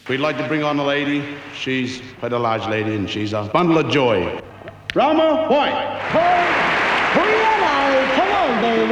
We'd like to bring on a lady. She's quite a large lady, and she's a bundle of joy. Rama White. Come on, baby.